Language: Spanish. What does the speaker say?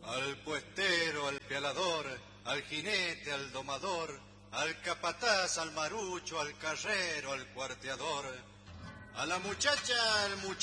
Al puestero, al pialador, al jinete, al domador, al capataz, al marucho, al carrero, al cuarteador, a la muchacha, al muchacho.